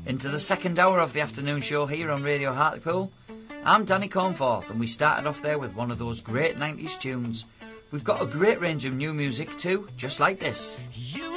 into the second hour of the afternoon show here on Radio Hartlepool. I'm Danny Cornforth, and we started off there with one of those great 90s tunes. We've got a great range of new music too, just like this.